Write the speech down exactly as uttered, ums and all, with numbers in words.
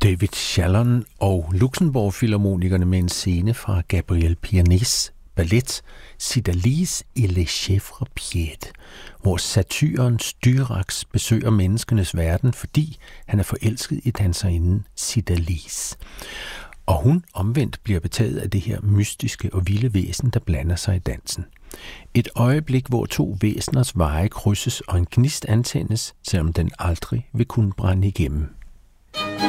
David Shalon og Luxembourg-filharmonikerne med en scene fra Gabriel Pianets ballet Cydalise et les chèvres pieds, hvor satyren Styrax besøger menneskenes verden, fordi han er forelsket i danserinden Cydalise. Og hun omvendt bliver betaget af det her mystiske og vilde væsen, der blander sig i dansen. Et øjeblik, hvor to væseners veje krydses og en gnist antændes, selvom den aldrig vil kunne brænde igennem.